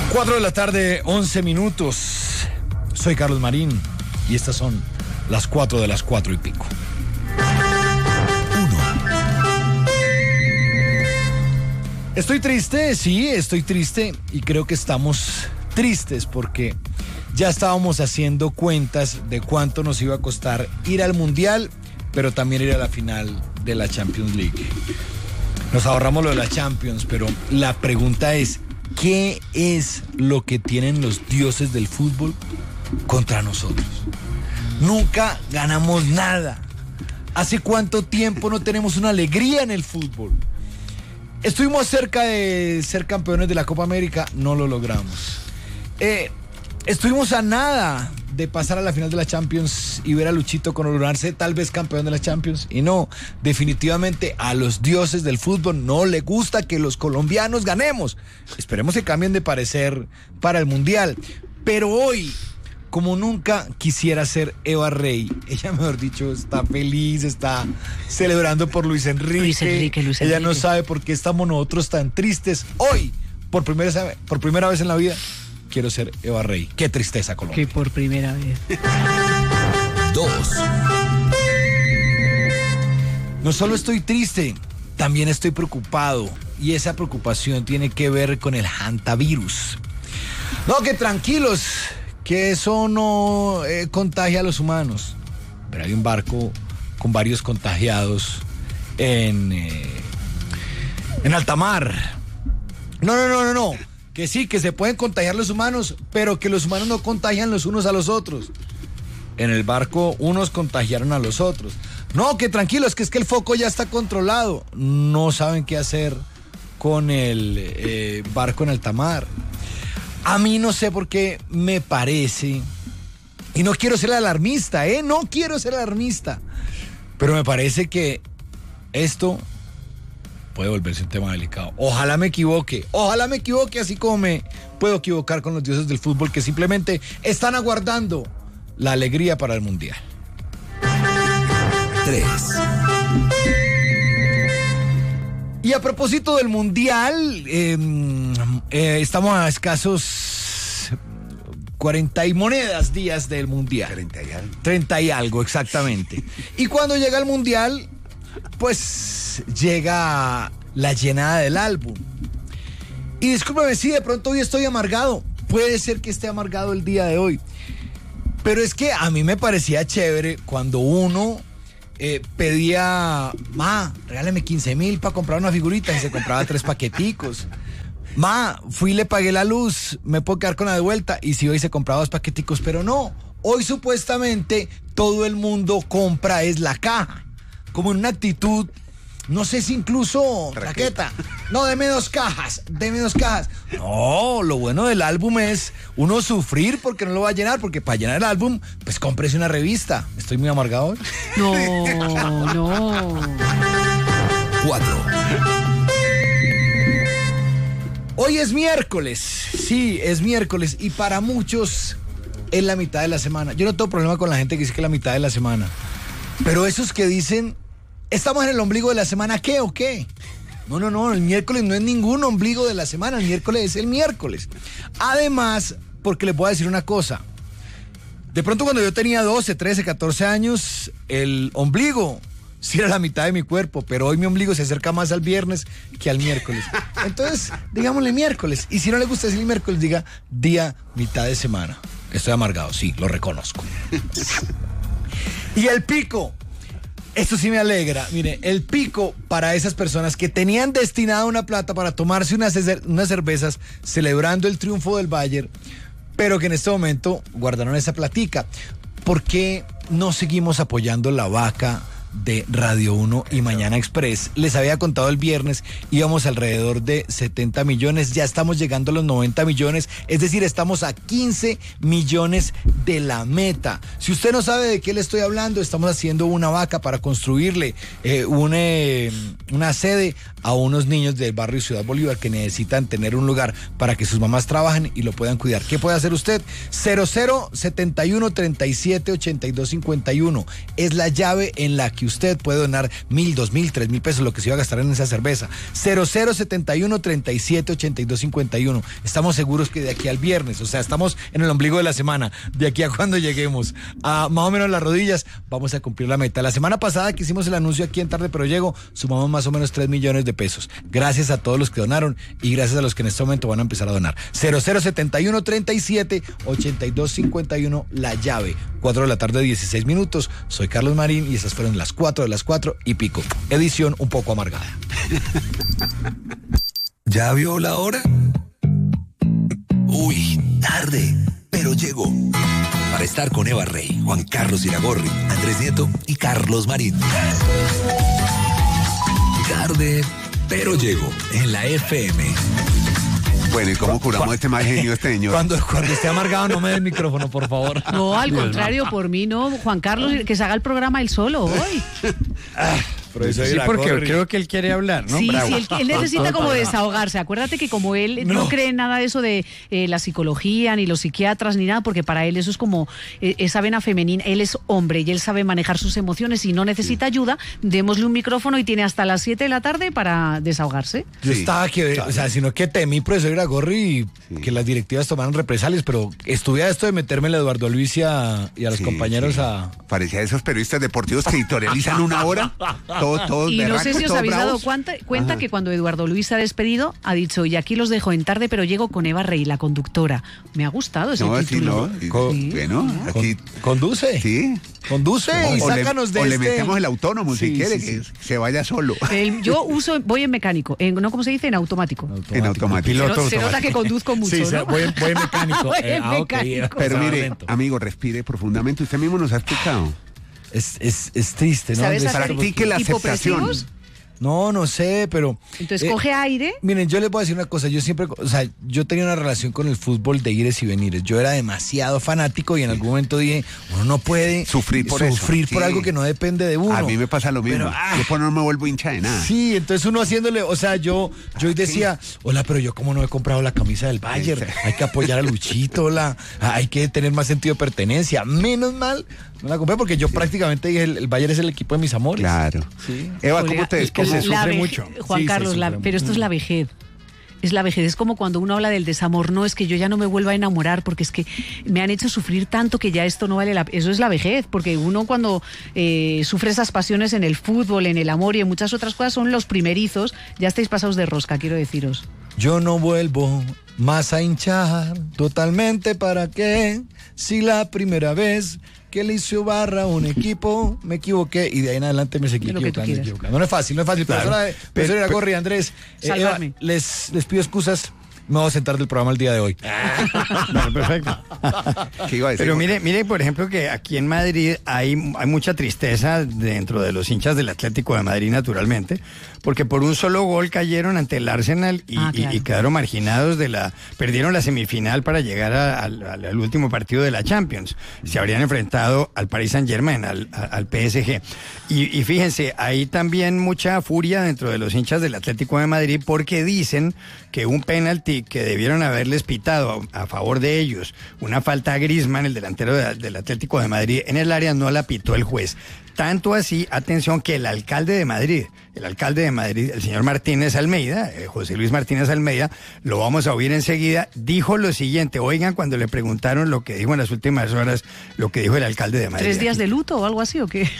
4 de la tarde, 11 minutos. Soy Carlos Marín y estas son las 4 de las 4 y pico. 1. Estoy triste, sí, estoy triste y creo que estamos tristes porque ya estábamos haciendo cuentas de cuánto nos iba a costar ir al Mundial, pero también ir a la final de la Champions League. Nos ahorramos lo de la Champions, pero la pregunta es, ¿qué es lo que tienen los dioses del fútbol contra nosotros? Nunca ganamos nada. ¿Hace cuánto tiempo no tenemos una alegría en el fútbol? Estuvimos cerca de ser campeones de la Copa América, no lo logramos. Estuvimos a nada de pasar a la final de la Champions y ver a Luchito coronarse tal vez campeón de la Champions. Y no, definitivamente a los dioses del fútbol no les gusta que los colombianos ganemos. Esperemos que cambien de parecer para el Mundial. Pero hoy, como nunca quisiera ser Eva Rey, ella, mejor dicho, está feliz, está celebrando por Luis Enrique. Ella no sabe por qué estamos nosotros tan tristes. Hoy, por primera vez en la vida, quiero ser Eva Rey. Qué tristeza, Colombia. Que por primera vez. 2. No solo estoy triste, también estoy preocupado. Y esa preocupación tiene que ver con el hantavirus. No, que tranquilos, que eso no contagia a los humanos. Pero hay un barco con varios contagiados en alta mar. No. Que sí, que se pueden contagiar los humanos, pero que los humanos no contagian los unos a los otros. En el barco unos contagiaron a los otros. No, que tranquilos, que es que el foco ya está controlado. No saben qué hacer con el barco en alta mar. A mí no sé por qué me parece, y no quiero ser alarmista, no quiero ser alarmista, pero me parece que esto puede volverse un tema delicado. Ojalá me equivoque, así como me puedo equivocar con los dioses del fútbol que simplemente están aguardando la alegría para el Mundial. 3. Y a propósito del Mundial, estamos a escasos 40 y monedas días del Mundial. 30 y algo, exactamente. Y cuando llega el Mundial, pues llega la llenada del álbum. Y discúlpeme, sí, de pronto hoy estoy amargado. Puede ser que esté amargado el día de hoy. Pero es que a mí me parecía chévere cuando uno pedía, regálame 15,000 para comprar una figurita, y se compraba 3 paqueticos. Fui y le pagué la luz, me puedo quedar con la de vuelta. Y si hoy se compraba 2 paqueticos, pero no. Hoy supuestamente todo el mundo compra es la caja. Como en una actitud, no sé si incluso raqueta. No, deme 2 cajas. No, lo bueno del álbum es uno sufrir porque no lo va a llenar, porque para llenar el álbum, pues cómprese una revista. ¿Estoy muy amargado hoy? No. 4. Hoy es miércoles. Sí, es miércoles. Y para muchos es la mitad de la semana. Yo no tengo problema con la gente que dice que es la mitad de la semana. Pero esos que dicen, estamos en el ombligo de la semana, ¿qué o qué? No, el miércoles no es ningún ombligo de la semana, el miércoles es el miércoles. Además, porque les voy a decir una cosa, de pronto cuando yo tenía 12, 13, 14 años, el ombligo sí era la mitad de mi cuerpo, pero hoy mi ombligo se acerca más al viernes que al miércoles. Entonces, digámosle miércoles, y si no le gusta decir miércoles, diga día, mitad de semana. Estoy amargado, sí, lo reconozco. Y el pico, esto sí me alegra. Mire, el pico para esas personas que tenían destinada una plata para tomarse unas cervezas celebrando el triunfo del Bayern, pero que en este momento guardaron esa platica. ¿Por qué no seguimos apoyando la vaca de Radio 1 y Mañana Express? Les había contado el viernes, íbamos alrededor de 70 millones, ya estamos llegando a los 90 millones, es decir, estamos a 15 millones de la meta. Si usted no sabe de qué le estoy hablando, estamos haciendo una vaca para construirle una sede a unos niños del barrio Ciudad Bolívar que necesitan tener un lugar para que sus mamás trabajen y lo puedan cuidar. ¿Qué puede hacer usted? 0071 37 82 51 es la llave en la que usted puede donar 1.000, 2.000, 3.000 pesos, lo que se iba a gastar en esa cerveza. 0071 37 82 51. Estamos seguros que de aquí al viernes, o sea, estamos en el ombligo de la semana, de aquí a cuando lleguemos a más o menos las rodillas, vamos a cumplir la meta. La semana pasada que hicimos el anuncio aquí en Tarde Pero Llego, sumamos más o menos 3 millones de pesos. Gracias a todos los que donaron y gracias a los que en este momento van a empezar a donar. 0071 37 82 51, la llave. 4 de la tarde, 16 minutos. Soy Carlos Marín y esas fueron las 4 de las 4 y pico. Edición un poco amargada. ¿Ya vio la hora? Uy, tarde, pero llegó. Para estar con Eva Rey, Juan Carlos Iragorri, Andrés Nieto y Carlos Marín. Tarde, pero llegó en la FM. Bueno, ¿y cómo curamos este mal genio este señor? Cuando esté amargado, no me dé el micrófono, por favor. No, al contrario, por mí no. Juan Carlos, que se haga el programa él solo hoy. Sí, porque creo que él quiere hablar, ¿no? Sí, Bravo. sí, él necesita como desahogarse. Acuérdate que como él no cree en nada de eso de la psicología, ni los psiquiatras, ni nada, porque para él eso es como esa vena femenina. Él es hombre y él sabe manejar sus emociones y no necesita ayuda. Démosle un micrófono y tiene hasta las 7 de la tarde para desahogarse. Yo estaba que, o sea, sino que temí, profesor Iragorri, que las directivas tomaran represalias, pero estuve esto de meterme a Eduardo Luis y a los compañeros a... Parecía esos periodistas deportivos que editorializan una hora, todos y no sé si os habéis dado bravos. cuenta que cuando Eduardo Luis se ha despedido, ha dicho, y aquí los dejo en Tarde, pero llego con Eva Rey, la conductora. Me ha gustado ese título. Sí. Bueno, aquí... Conduce. Sí. Conduce y sácanos de o este... le metemos el autónomo si quiere, sí. que se vaya solo. Yo voy en mecánico, ¿no? ¿Cómo se dice? En automático. En automático. Se nota que conduzco mucho, Sí, ¿no? voy en mecánico. Voy en mecánico. Pero mire, amigo, respire profundamente. Usted mismo nos ha explicado. Es triste, ¿no? ¿Sabes hacer Practique la aceptación. hipopresivos? No sé, pero... Entonces coge aire. Miren, yo les voy a decir una cosa, yo tenía una relación con el fútbol de ires y venires, yo era demasiado fanático y en algún momento dije, uno no puede sufrir por algo que no depende de uno. A mí me pasa lo mismo, Pero, yo por no me vuelvo hincha de nada. Sí, entonces uno haciéndole, o sea, yo decía, hola, pero yo como no he comprado la camisa del Bayern, hay que apoyar a Luchito, hay que tener más sentido de pertenencia, menos mal, no la compré porque yo prácticamente dije, el Bayern es el equipo de mis amores. Claro. Sí. Eva, Oiga, ¿cómo te es que se sufre mucho. Juan Carlos, pero esto es la vejez. Es la vejez, es como cuando uno habla del desamor, no, es que yo ya no me vuelvo a enamorar porque es que me han hecho sufrir tanto que ya esto no vale la pena. Eso es la vejez, porque uno cuando sufre esas pasiones en el fútbol, en el amor y en muchas otras cosas son los primerizos, ya estáis pasados de rosca, quiero deciros. Yo no vuelvo más a hinchar totalmente, ¿para qué? Si la primera vez que le hizo barra a un equipo me equivoqué y de ahí en adelante me seguí equivocando. No es fácil. Claro. Profesor Iragorri, Andrés, Eva, les pido excusas. Me voy a sentar del programa el día de hoy. Bueno, perfecto. ¿Qué iba a decir? Pero mire, por ejemplo, que aquí en Madrid hay mucha tristeza dentro de los hinchas del Atlético de Madrid, naturalmente, porque por un solo gol cayeron ante el Arsenal y quedaron marginados perdieron la semifinal para llegar al último partido de la Champions. Se habrían enfrentado al Paris Saint-Germain, al PSG. Y fíjense, hay también mucha furia dentro de los hinchas del Atlético de Madrid porque dicen que un penalti que debieron haberles pitado a favor de ellos, una falta a Griezmann, el delantero del Atlético de Madrid, en el área no la pitó el juez. Tanto así, atención, que el alcalde de Madrid, el señor Martínez Almeida, José Luis Martínez Almeida, lo vamos a oír enseguida, dijo lo siguiente. Oigan, cuando le preguntaron lo que dijo en las últimas horas, lo que dijo el alcalde de Madrid. 3 días de luto o algo así, ¿o qué?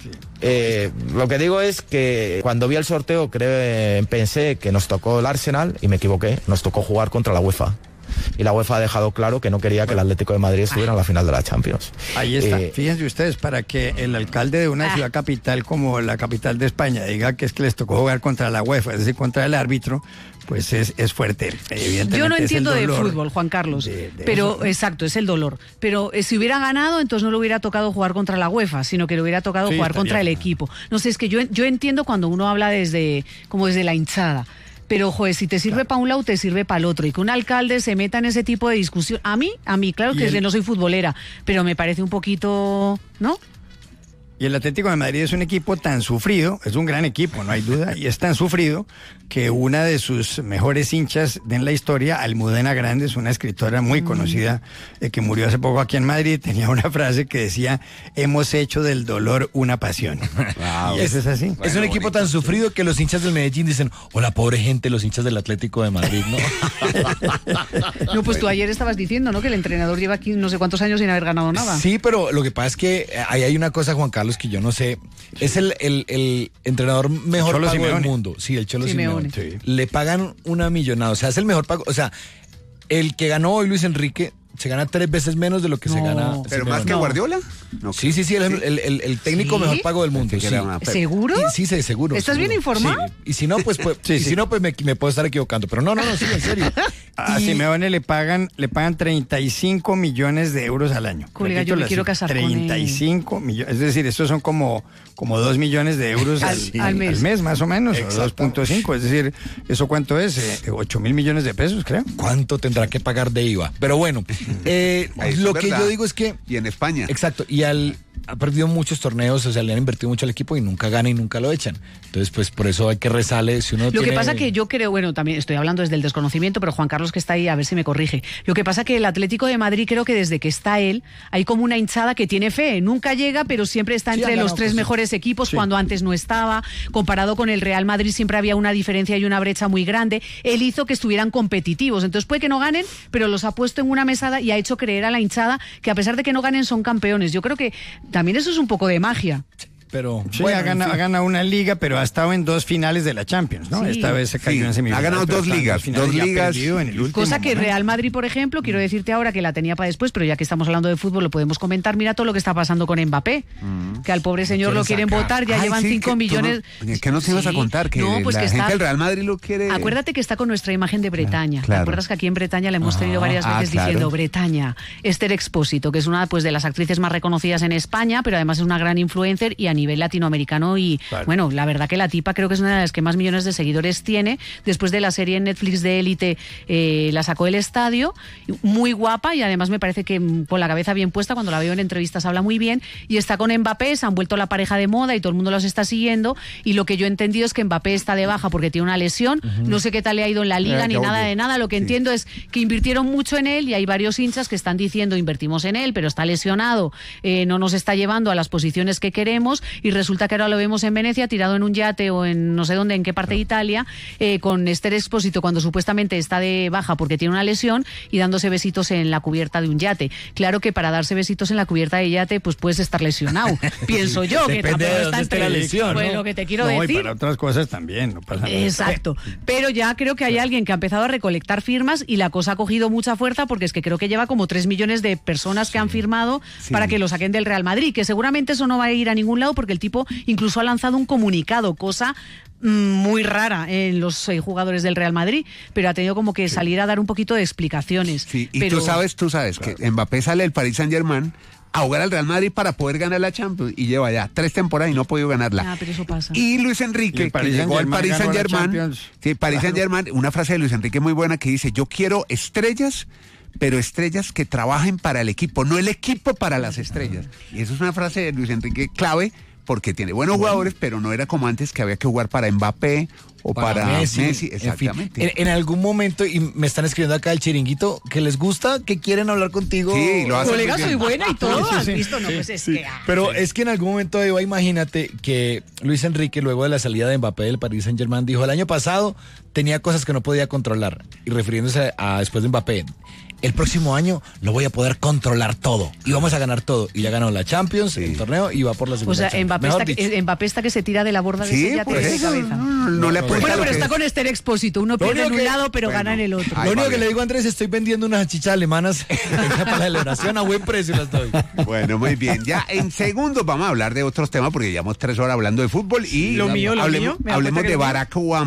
Lo que digo es que cuando vi el sorteo pensé que nos tocó el Arsenal y me equivoqué, nos tocó jugar contra la UEFA. Y la UEFA ha dejado claro que no quería que el Atlético de Madrid estuviera en la final de la Champions. Ahí está. Fíjense ustedes, para que el alcalde de una ciudad capital como la capital de España diga que es que les tocó jugar contra la UEFA, es decir, contra el árbitro, pues es fuerte. Evidentemente, yo no entiendo de dolor fútbol, Juan Carlos, pero eso, ¿no? exacto, es el dolor. Pero si hubiera ganado, entonces no le hubiera tocado jugar contra la UEFA, sino que le hubiera tocado jugar contra el equipo. No sé, es que yo entiendo cuando uno habla desde la hinchada. Pero, joder, si te sirve para un lado, te sirve para el otro. Y que un alcalde se meta en ese tipo de discusión. A mí, claro que no soy futbolera, pero me parece un poquito, ¿no? Y el Atlético de Madrid es un equipo tan sufrido, es un gran equipo, no hay duda, y es tan sufrido que una de sus mejores hinchas en la historia, Almudena Grandes, una escritora muy conocida que murió hace poco aquí en Madrid, tenía una frase que decía: hemos hecho del dolor una pasión. Wow. Y eso es así. Es un equipo tan sufrido que los hinchas del Medellín dicen, hola, pobre gente, los hinchas del Atlético de Madrid, ¿no? No, pues tú ayer estabas diciendo, ¿no? Que el entrenador lleva aquí no sé cuántos años sin haber ganado nada. Sí, pero lo que pasa es que ahí hay una cosa, Juan Carlos, que yo no sé. Es el entrenador mejor Cholo pago Simeone. del mundo. Sí, el Cholo Simeone. Sí. Le pagan una millonada. O sea, es el mejor pago. O sea, el que ganó hoy Luis Enrique se gana 3 veces menos de lo que se gana. ¿Pero más que Simeone. Guardiola? No, Sí, el técnico ¿Sí? mejor pago del mundo. Pensé Sí. que era una- ¿Seguro? Sí, seguro. ¿Estás bien seguro. informado? Sí. Y si no, pues, Sí, y sí. si no, pues me puedo estar equivocando. Pero no, sí, en serio. A Y- Simeone le pagan 35 millones de euros al año. Colega, yo me la quiero cifra, casar con él. 35 millones, es decir, estos son como 2 millones de euros Al mes. más o menos, o Exacto. 2.5, es decir, ¿eso cuánto es? 8 mil millones de pesos, creo. ¿Cuánto tendrá que pagar de IVA? Pero bueno, Eso lo es que verdad. yo digo es que... Y en España. Exacto, y ha perdido muchos torneos, o sea, le han invertido mucho al equipo y nunca gana y nunca lo echan. Entonces, pues por eso hay que rezarle. Si uno Lo que tiene- pasa que yo creo, bueno, también estoy hablando desde el desconocimiento, pero Juan Carlos que está ahí, a ver si me corrige. Lo que pasa que el Atlético de Madrid, creo que desde que está él, hay como una hinchada que tiene fe. Nunca llega, pero siempre está Sí, entre ha los ganado 3 cosas. mejores equipos, cuando antes no estaba. Comparado con el Real Madrid siempre había una diferencia y una brecha muy grande. Él hizo que estuvieran competitivos. Entonces puede que no ganen, pero los ha puesto en una mesada y ha hecho creer a la hinchada que a pesar de que no ganen son campeones. Yo creo que también eso es un poco de magia. Pero Sí, bueno, ha ganado una liga, pero ha estado en 2 finales de la Champions, ¿no? Sí. Esta vez se cayó Sí, en semifinales. ha ganado pero 2 está en ligas, finales 2 y ha ligas. perdido en el último Cosa que momento. Real Madrid, por ejemplo, quiero decirte ahora que la tenía para después, pero ya que estamos hablando de fútbol lo podemos comentar. Mira todo lo que está pasando con Mbappé, que al pobre señor lo quieren votar, ya Ay, llevan sí, 5 que tú millones. ¿Qué nos ibas a Sí. contar? Que No, pues la que gente está... del Real Madrid lo quiere... Acuérdate que está con nuestra imagen de Bretaña. Claro. ¿Te acuerdas que aquí en Bretaña la hemos tenido varias veces claro. diciendo Bretaña? Esther Expósito, que es una pues de las actrices más reconocidas en España, pero además es una gran influencer y a nivel latinoamericano y Claro. bueno, la verdad que la tipa creo que es una de las que más millones de seguidores tiene. Después de la serie en Netflix de Élite la sacó del estadio, muy guapa y además me parece que con la cabeza bien puesta, cuando la veo en entrevistas habla muy bien y está con Mbappé, se han vuelto la pareja de moda y todo el mundo los está siguiendo y lo que yo he entendido es que Mbappé está de baja porque tiene una lesión, no sé qué tal le ha ido en la liga ni ya nada volvió. de nada, lo que entiendo es que invirtieron mucho en él y hay varios hinchas que están diciendo invertimos en él, pero está lesionado, no nos está llevando a las posiciones que queremos y resulta que ahora lo vemos en Venecia tirado en un yate o en no sé dónde, en qué parte de Italia, con Esther Expósito cuando supuestamente está de baja porque tiene una lesión y dándose besitos en la cubierta de un yate. Claro que para darse besitos en la cubierta de yate pues puedes estar lesionado, pienso yo, que Depende de tampoco dónde está esté la entre- lesión, Pues ¿no? lo que te quiero No, y decir. para otras cosas también, no pasa nada. Exacto. Pero ya creo que hay alguien que ha empezado a recolectar firmas y la cosa ha cogido mucha fuerza porque es que creo que lleva como 3 millones de personas que han firmado para que lo saquen del Real Madrid, que seguramente eso no va a ir a ningún lado porque el tipo incluso ha lanzado un comunicado, cosa muy rara en los jugadores del Real Madrid, pero ha tenido como que salir a dar un poquito de explicaciones. Sí, y pero... tú sabes que Mbappé sale del Paris Saint-Germain a jugar al Real Madrid para poder ganar la Champions y lleva ya 3 temporadas y no ha podido ganarla. Ah, pero eso pasa. Y Luis Y Enrique, el que Paris llegó al Saint-Germain Paris ganó la Saint-Germain, Champions. sí, Paris Claro. Saint-Germain, una frase de Luis Enrique muy buena que dice, yo quiero estrellas, pero estrellas que trabajen para el equipo, no el equipo para las estrellas. Y eso es una frase de Luis Enrique clave, porque tiene buenos jugadores, pero no era como antes que había que jugar para Mbappé o para Messi, en fin. exactamente. En algún momento, y me están escribiendo acá el chiringuito, que les gusta, que quieren hablar contigo. Sí, lo hacen Colega, muy bien. soy buena y todo, Sí, ¿has sí, visto? No, pues es que... Pero es que en algún momento, Eva, imagínate que Luis Enrique, luego de la salida de Mbappé del Paris Saint-Germain, dijo, el año pasado tenía cosas que no podía controlar. Y refiriéndose a después de Mbappé, el próximo año lo voy a poder controlar todo. Y vamos a ganar todo. Y ya ganó la Champions, el torneo, y va por la segunda O sea, Champions. Mbappé Mejor está, dicho. Mbappé está que se tira de la borda de Sí, ese yate pues de eso, cabeza. no le apuesta Bueno, lo pero que está es. con Esther Expósito. Uno Lo pierde en único un que- lado, pero bueno, gana en el otro. Ay, Lo único va que bien. le digo a Andrés, estoy vendiendo unas chichas alemanas para la celebración a buen precio las doy. Bueno, muy bien. Ya en segundos vamos a hablar de otros temas porque llevamos 3 horas hablando de fútbol y Lo mío, hablemos, ¿me da hablemos cuenta que de lo mío? Barack Obama,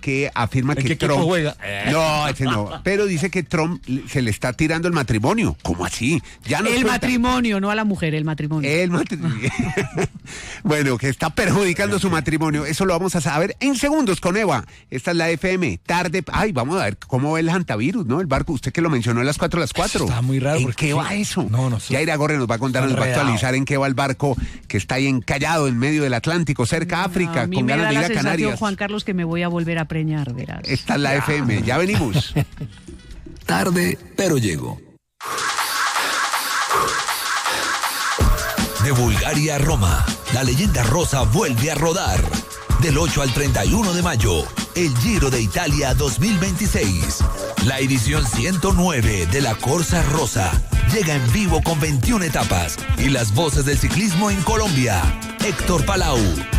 que afirma ¿En que qué equipo Trump juega? No, ese no. Pero dice que Trump se le está tirando el matrimonio. ¿Cómo así? Ya nos El cuenta. matrimonio, no a la mujer, el matrimonio. El matrimonio. Bueno, que está perjudicando su matrimonio. Eso lo vamos a saber en segundos con Eva. Esta es la FM. Tarde. Ay, vamos a ver cómo va el hantavirus, ¿no? El barco. Usted que lo mencionó a las 4 a las 4. Está muy raro. ¿En qué va eso? No sé. Ya Iragorri nos va a contar, nos va a actualizar en qué va el barco que está ahí encallado en medio del Atlántico, cerca a África, A mí con me ganas da de ir la a sensación, Canarias. Juan Carlos, que me voy a volver a preñar, verás. Esta es la FM. Ya venimos. Tarde, pero llego. De Bulgaria a Roma, la leyenda rosa vuelve a rodar. Del 8 al 31 de mayo, el Giro de Italia 2026. La edición 109 de la Corsa Rosa llega en vivo con 21 etapas y las voces del ciclismo en Colombia. Héctor Palau,